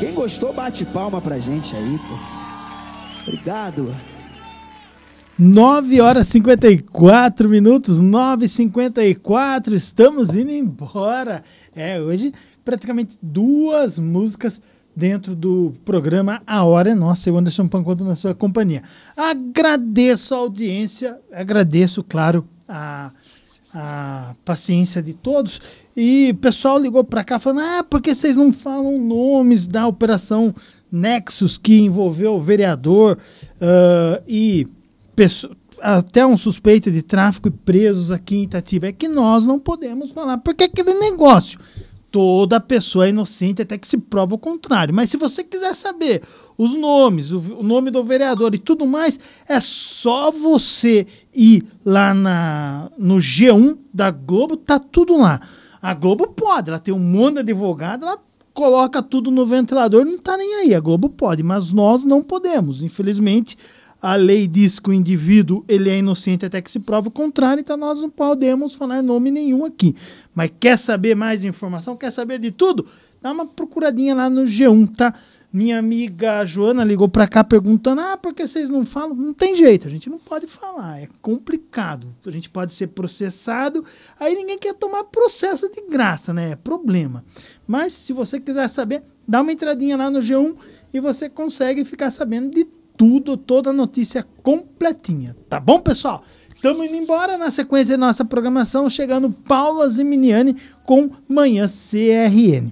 Quem gostou, bate palma pra gente aí, pô. Obrigado. 9h54, 9h54, estamos indo embora. Hoje praticamente 2 músicas dentro do programa A Hora é Nossa, eu Anderson Pancotto na sua companhia. Agradeço a audiência, agradeço, claro, a paciência de todos. E o pessoal ligou para cá falando, por que vocês não falam nomes da Operação Nexus que envolveu o vereador e até um suspeito de tráfico e presos aqui em Itatiba? É que nós não podemos falar, porque aquele negócio, toda pessoa é inocente até que se prova o contrário. Mas se você quiser saber os nomes, o nome do vereador e tudo mais, é só você ir lá no G1 da Globo, tá tudo lá. A Globo pode, ela tem um monte de advogado, ela coloca tudo no ventilador, não tá nem aí. A Globo pode, mas nós não podemos. Infelizmente, a lei diz que o indivíduo ele é inocente até que se prova o contrário, então nós não podemos falar nome nenhum aqui. Mas quer saber mais informação, quer saber de tudo? Dá uma procuradinha lá no G1, tá? Minha amiga Joana ligou pra cá perguntando, por que vocês não falam? Não tem jeito, a gente não pode falar, é complicado. A gente pode ser processado, aí ninguém quer tomar processo de graça, né? É problema. Mas se você quiser saber, dá uma entradinha lá no G1 e você consegue ficar sabendo de tudo, toda a notícia completinha. Tá bom, pessoal? Estamos indo embora. Na sequência da nossa programação, chegando Paula Ziminiani com Manhã CRN.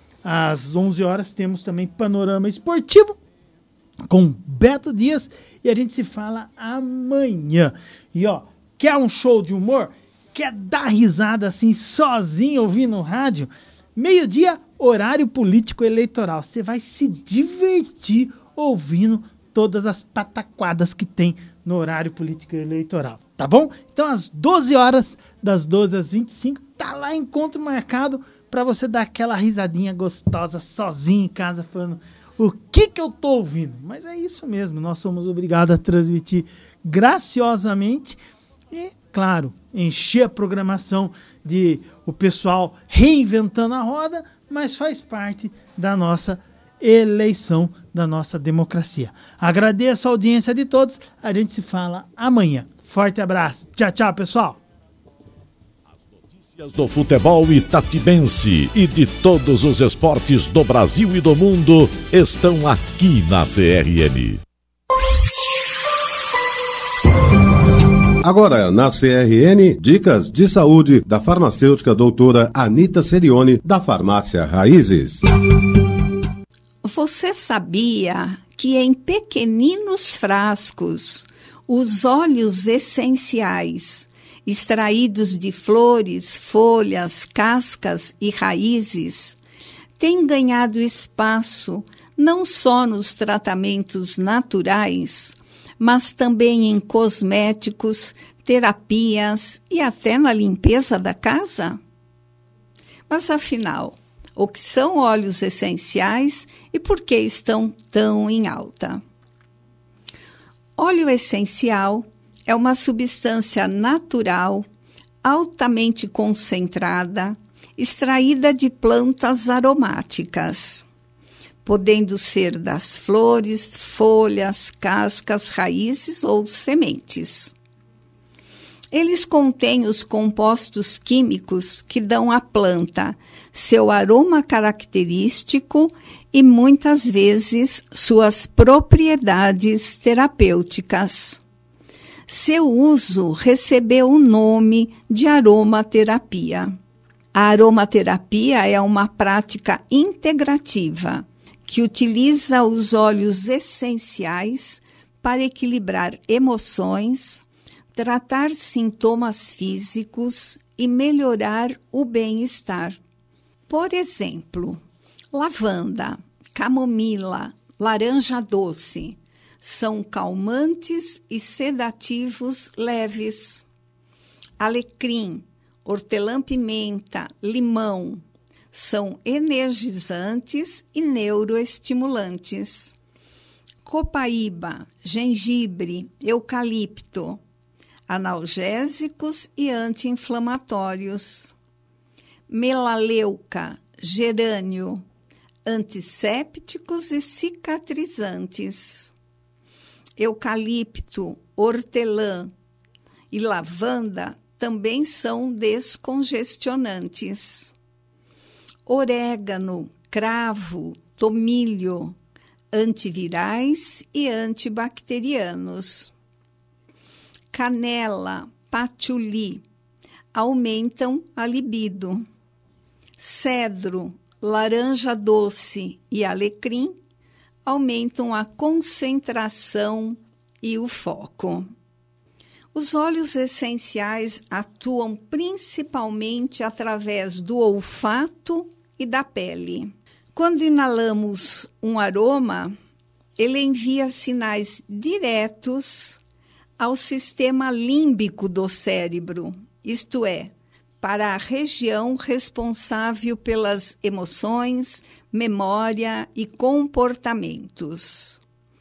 Às 11 horas temos também Panorama Esportivo com Beto Dias e a gente se fala amanhã. E quer um show de humor? Quer dar risada assim sozinho ouvindo rádio? 12:00, horário político eleitoral. Você vai se divertir ouvindo todas as pataquadas que tem no horário político eleitoral, tá bom? Então, às 12 horas, das 12 às 25, tá lá encontro marcado para você dar aquela risadinha gostosa sozinho em casa, falando o que eu tô ouvindo. Mas é isso mesmo, nós somos obrigados a transmitir graciosamente e, claro, encher a programação de o pessoal reinventando a roda, mas faz parte da nossa eleição, da nossa democracia. Agradeço a audiência de todos. A gente se fala amanhã. Forte abraço. Tchau, tchau, pessoal. As notícias do futebol itatibense e de todos os esportes do Brasil e do mundo estão aqui na CRN. Agora, na CRN, dicas de saúde da farmacêutica doutora Anita Serioni, da Farmácia Raízes. Você sabia que em pequeninos frascos, os óleos essenciais, extraídos de flores, folhas, cascas e raízes, têm ganhado espaço não só nos tratamentos naturais, mas também em cosméticos, terapias e até na limpeza da casa? Mas afinal, o que são óleos essenciais e por que estão tão em alta? Óleo essencial é uma substância natural, altamente concentrada, extraída de plantas aromáticas, podendo ser das flores, folhas, cascas, raízes ou sementes. Eles contêm os compostos químicos que dão à planta seu aroma característico e, muitas vezes, suas propriedades terapêuticas. Seu uso recebeu o nome de aromaterapia. A aromaterapia é uma prática integrativa que utiliza os óleos essenciais para equilibrar emoções, tratar sintomas físicos e melhorar o bem-estar. Por exemplo, lavanda, camomila, laranja doce são calmantes e sedativos leves. Alecrim, hortelã-pimenta, limão são energizantes e neuroestimulantes. Copaíba, gengibre, eucalipto, analgésicos e anti-inflamatórios. Melaleuca, gerânio, antissépticos e cicatrizantes. Eucalipto, hortelã e lavanda também são descongestionantes. Orégano, cravo, tomilho, antivirais e antibacterianos. Canela, patchouli aumentam a libido. Cedro, laranja doce e alecrim aumentam a concentração e o foco. Os óleos essenciais atuam principalmente através do olfato e da pele. Quando inalamos um aroma, ele envia sinais diretos ao sistema límbico do cérebro, isto é, para a região responsável pelas emoções, memória e comportamentos.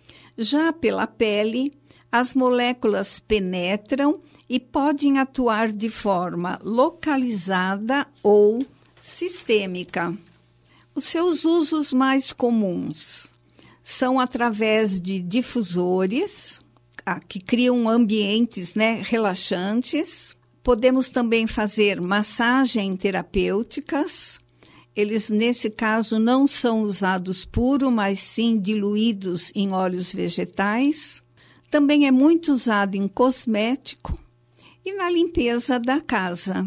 Já pela pele, as moléculas penetram e podem atuar de forma localizada ou sistêmica. Os seus usos mais comuns são através de difusores, que criam ambientes, relaxantes. Podemos também fazer massagem terapêuticas. Eles, nesse caso, não são usados puro, mas sim diluídos em óleos vegetais. Também é muito usado em cosmético e na limpeza da casa.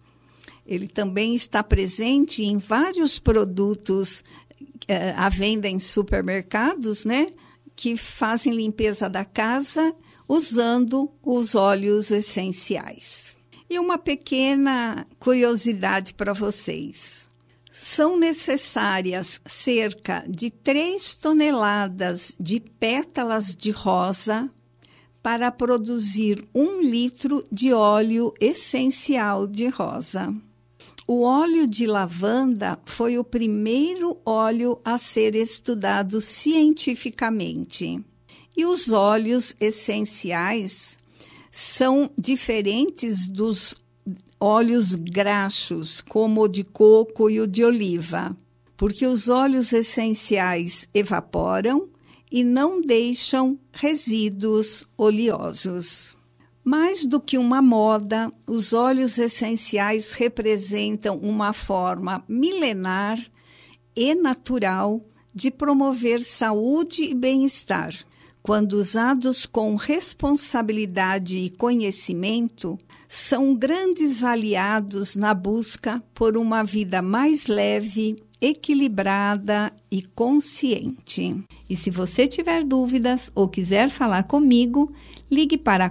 Ele também está presente em vários produtos à venda em supermercados, que fazem limpeza da casa usando os óleos essenciais. E uma pequena curiosidade para vocês. São necessárias cerca de 3 toneladas de pétalas de rosa para produzir 1 litro de óleo essencial de rosa. O óleo de lavanda foi o primeiro óleo a ser estudado cientificamente. E os óleos essenciais são diferentes dos óleos graxos, como o de coco e o de oliva, porque os óleos essenciais evaporam e não deixam resíduos oleosos. Mais do que uma moda, os óleos essenciais representam uma forma milenar e natural de promover saúde e bem-estar. Quando usados com responsabilidade e conhecimento, são grandes aliados na busca por uma vida mais leve, equilibrada e consciente. E se você tiver dúvidas ou quiser falar comigo, ligue para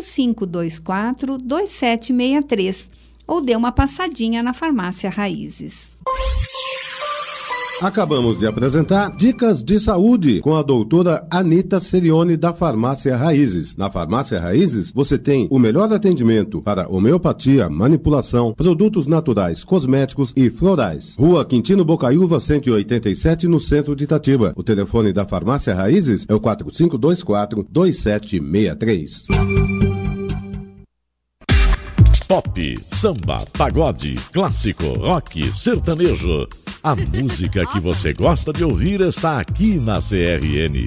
4524-2763 ou dê uma passadinha na Farmácia Raízes. Acabamos de apresentar Dicas de Saúde com a doutora Anita Serione da Farmácia Raízes. Na Farmácia Raízes você tem o melhor atendimento para homeopatia, manipulação, produtos naturais, cosméticos e florais. Rua Quintino Bocaiúva 187 no centro de Itatiba. O telefone da Farmácia Raízes é o 4524-2763. Pop, samba, pagode, clássico, rock, sertanejo. A música que você gosta de ouvir está aqui na CRN.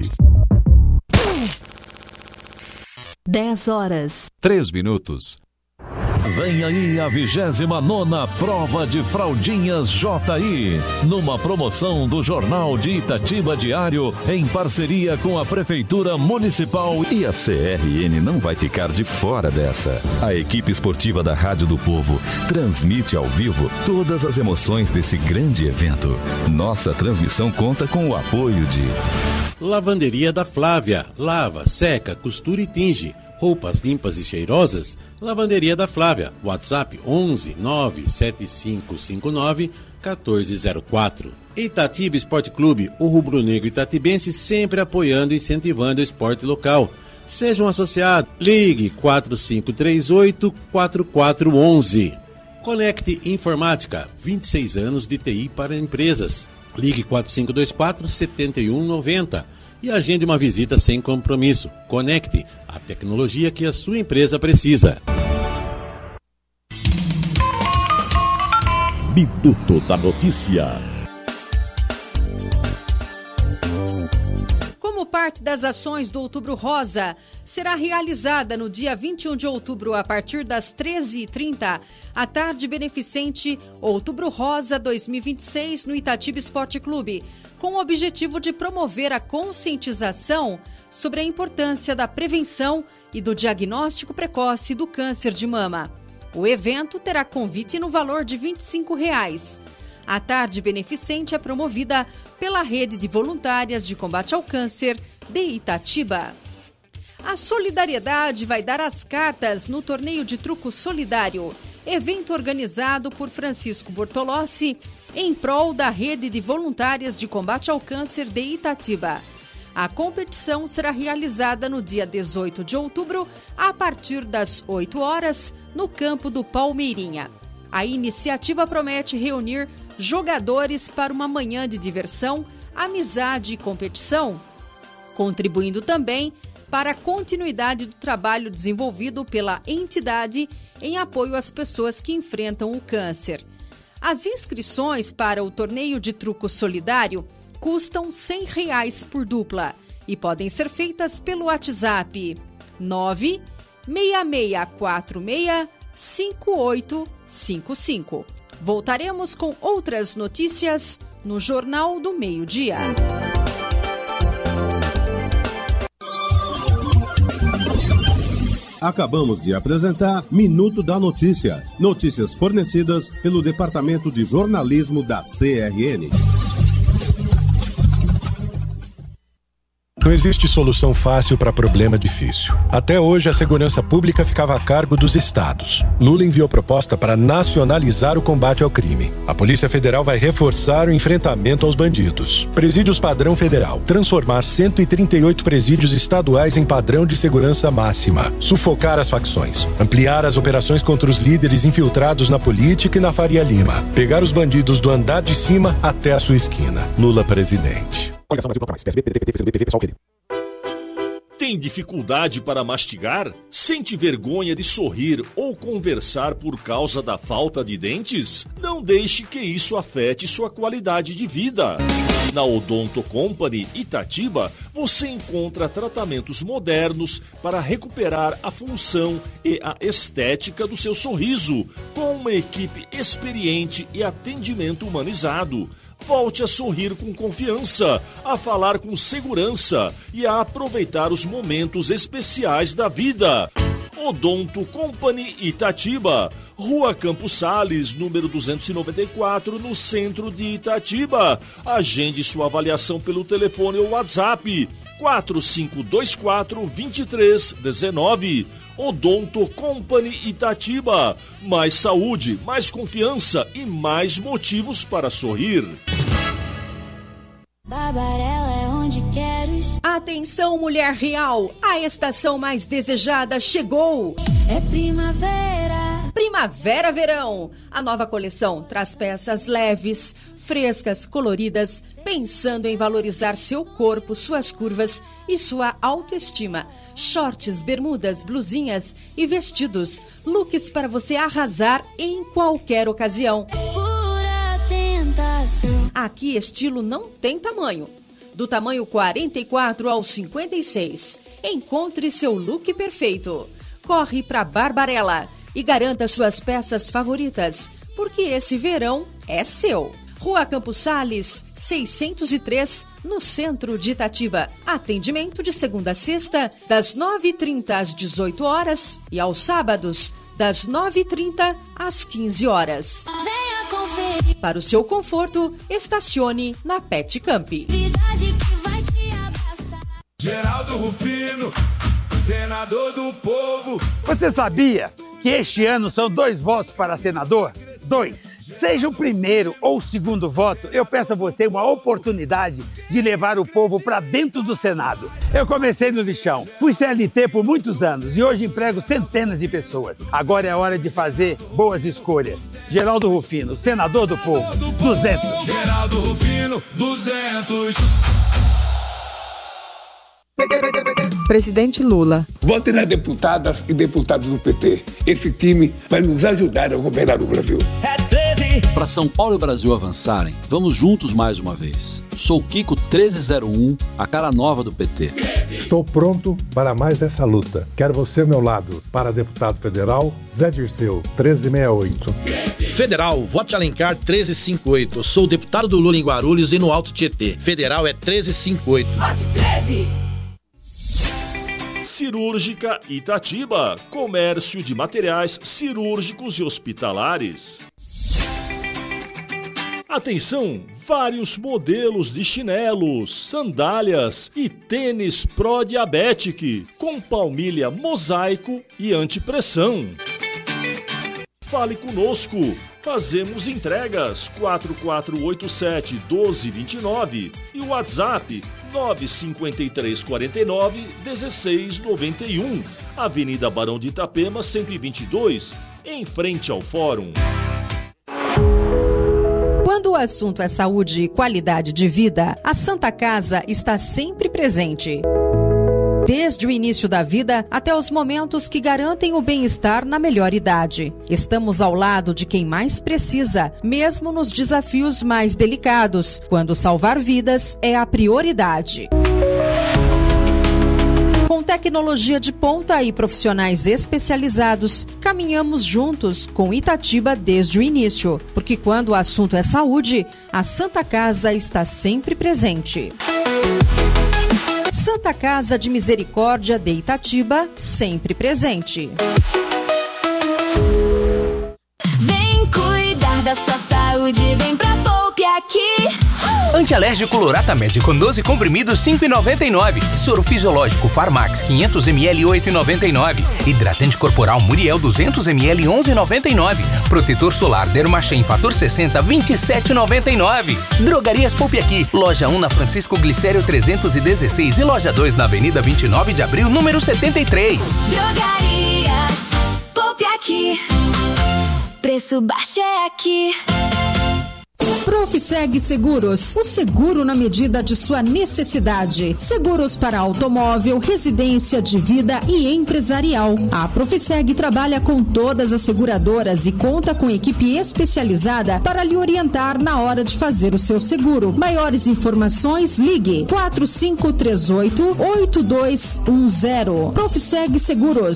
10:03. Vem aí a 29ª Prova de Fraldinhas JI, numa promoção do Jornal de Itatiba Diário, em parceria com a Prefeitura Municipal. E a CRN não vai ficar de fora dessa. A equipe esportiva da Rádio do Povo transmite ao vivo todas as emoções desse grande evento. Nossa transmissão conta com o apoio de Lavanderia da Flávia. Lava, seca, costura e tinge. Roupas limpas e cheirosas? Lavanderia da Flávia. WhatsApp 11 97559 1404. Itatiba Esporte Clube, o rubro-negro itatibense sempre apoiando e incentivando o esporte local. Seja um associado. Ligue 4538-4411. Conecte Informática, 26 anos de TI para empresas. Ligue 4524-7190 e agende uma visita sem compromisso. Conecte a tecnologia que a sua empresa precisa. Minuto da Notícia. Como parte das ações do Outubro Rosa, será realizada no dia 21 de outubro, a partir das 13h30, a tarde beneficente Outubro Rosa 2026 no Itatiba Esporte Clube, com o objetivo de promover a conscientização sobre a importância da prevenção e do diagnóstico precoce do câncer de mama. O evento terá convite no valor de R$ 25. A tarde beneficente é promovida pela Rede de Voluntárias de Combate ao Câncer de Itatiba. A Solidariedade vai dar as cartas no Torneio de Truco Solidário, evento organizado por Francisco Bortolossi em prol da Rede de Voluntárias de Combate ao Câncer de Itatiba. A competição será realizada no dia 18 de outubro, a partir das 8 horas, no campo do Palmeirinha. A iniciativa promete reunir jogadores para uma manhã de diversão, amizade e competição, contribuindo também para a continuidade do trabalho desenvolvido pela entidade em apoio às pessoas que enfrentam o câncer. As inscrições para o torneio de truco solidário custam R$ 100 por dupla e podem ser feitas pelo WhatsApp 966465855. Voltaremos com outras notícias no Jornal do Meio-Dia. Acabamos de apresentar Minuto da Notícia. Notícias fornecidas pelo Departamento de Jornalismo da CRN. Não existe solução fácil para problema difícil. Até hoje, a segurança pública ficava a cargo dos estados. Lula enviou proposta para nacionalizar o combate ao crime. A Polícia Federal vai reforçar o enfrentamento aos bandidos. Presídios padrão federal. Transformar 138 presídios estaduais em padrão de segurança máxima. Sufocar as facções. Ampliar as operações contra os líderes infiltrados na política e na Faria Lima. Pegar os bandidos do andar de cima até a sua esquina. Lula presidente. Coligação Brasil mais. PSB, PDT, PCdoB, PV, PSOL, PD. Tem dificuldade para mastigar? Sente vergonha de sorrir ou conversar por causa da falta de dentes? Não deixe que isso afete sua qualidade de vida. Na Odonto Company Itatiba, você encontra tratamentos modernos para recuperar a função e a estética do seu sorriso, com uma equipe experiente e atendimento humanizado. Volte a sorrir com confiança, a falar com segurança e a aproveitar os momentos especiais da vida. Odonto Company Itatiba, Rua Campos Sales, número 294, no centro de Itatiba. Agende sua avaliação pelo telefone ou WhatsApp 4524-2319. Odonto Company Itatiba. Mais saúde, mais confiança e mais motivos para sorrir. Barbarella é onde quero estar. Atenção, mulher real! A estação mais desejada chegou! É primavera. Primavera-verão. A nova coleção traz peças leves, frescas, coloridas, pensando em valorizar seu corpo, suas curvas e sua autoestima. Shorts, bermudas, blusinhas e vestidos. Looks para você arrasar em qualquer ocasião. Pura tentação. Aqui estilo não tem tamanho. Do tamanho 44 ao 56. Encontre seu look perfeito. Corre para Barbarella e garanta suas peças favoritas, porque esse verão é seu. Rua Campos Sales, 603, no centro de Itatiba. Atendimento de segunda a sexta, das 9h30 às 18 horas e aos sábados, das 9h30 às 15 horas. Venha conferir. Para o seu conforto, estacione na Pet Camp. Verdade que vai te abraçar. Geraldo Rufino, senador do povo. Você sabia que este ano são 2 votos para senador? 2. Seja o primeiro ou o segundo voto, eu peço a você uma oportunidade de levar o povo para dentro do Senado. Eu comecei no lixão, fui CLT por muitos anos e hoje emprego centenas de pessoas. Agora é hora de fazer boas escolhas. Geraldo Rufino, senador do povo, 200. Geraldo Rufino, 200. Presidente Lula. Vote nas deputadas e deputados do PT. Esse time vai nos ajudar a governar o Brasil. É 13 Para São Paulo e Brasil avançarem, vamos juntos mais uma vez. Sou Kiko 1301, a cara nova do PT. Estou pronto para mais essa luta. Quero você ao meu lado. Para deputado federal, Zé Dirceu, 1368. Federal, vote Alencar 1358. Sou deputado do Lula em Guarulhos e no Alto Tietê. Federal é 1358. Vote 13. Cirúrgica Itatiba, comércio de materiais cirúrgicos e hospitalares. Atenção, vários modelos de chinelos, sandálias e tênis Pro-Diabetic com palmilha mosaico e antipressão. Fale conosco, fazemos entregas 4487-1229 e o WhatsApp 95349-1691, Avenida Barão de Itapema 122, em frente ao Fórum. Quando o assunto é saúde e qualidade de vida, a Santa Casa está sempre presente. Desde o início da vida até os momentos que garantem o bem-estar na melhor idade. Estamos ao lado de quem mais precisa, mesmo nos desafios mais delicados, quando salvar vidas é a prioridade. Com tecnologia de ponta e profissionais especializados, caminhamos juntos com Itatiba desde o início, porque quando o assunto é saúde, a Santa Casa está sempre presente. Santa Casa de Misericórdia de Itatiba, sempre presente. Vem cuidar da sua saúde, vem pra Poupe Aqui. Antialérgico Loratmed com 12 comprimidos 5,99. Soro fisiológico Farmax 500 ml 8,99. Hidratante corporal Muriel 200 ml 11,99. Protetor solar Dermachem Fator 60 27,99. Drogarias Poupe Aqui. Loja 1 na Francisco Glicério 316 e loja 2 na Avenida 29 de Abril, número 73. Drogarias Poupe Aqui. Preço baixo é aqui. Profiseg Seguros, o seguro na medida de sua necessidade. Seguros para automóvel, residência, de vida e empresarial. A Profiseg trabalha com todas as seguradoras e conta com equipe especializada para lhe orientar na hora de fazer o seu seguro. Maiores informações, ligue 4538-8210. Profiseg Seguros,